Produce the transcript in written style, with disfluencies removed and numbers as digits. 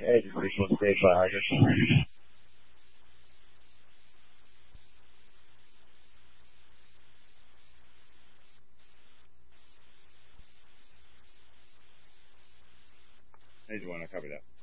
Educational state biography. Hey, Juan, I copy that.